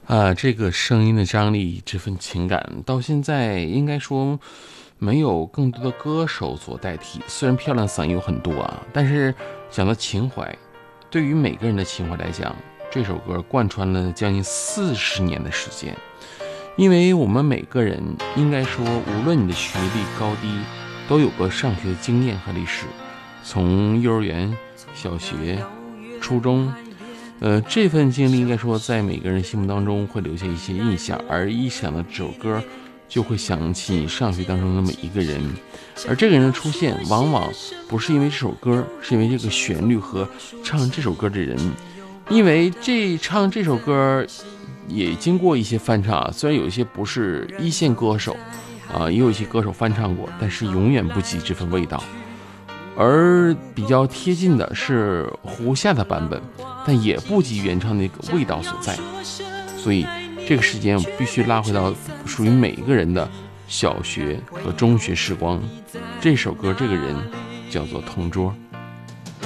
这个声音的张力，这份情感，到现在应该说没有更多的歌手所代替。虽然漂亮嗓音有很多但是讲到情怀，对于每个人的情怀来讲，这首歌贯穿了将近40年的时间。因为我们每个人应该说，无论你的学历高低，都有过上学的经验和历史，从幼儿园、小学、初中。这份经历应该说在每个人心目当中会留下一些印象，而一想到这首歌，就会想起你上学当中那么一个人，而这个人的出现，往往不是因为这首歌，是因为这个旋律和唱这首歌的人。因为唱这首歌也经过一些翻唱虽然有一些不是一线歌手也有一些歌手翻唱过，但是永远不及这份味道。而比较贴近的是胡夏的版本，但也不及原唱那个味道所在。所以这个时间我必须拉回到属于每一个人的小学和中学时光。这首歌这个人叫做同桌。